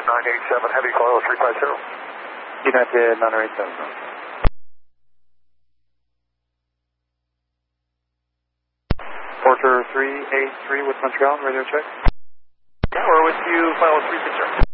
United 987, heavy coil 350. United 987. Porter 383 with Montreal, radio check. Yeah, we're with you, file 360.